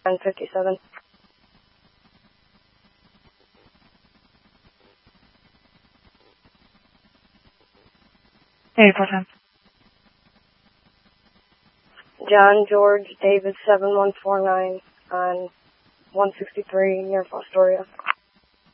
1057. 80%. John George David 7149 on 163 near Fostoria.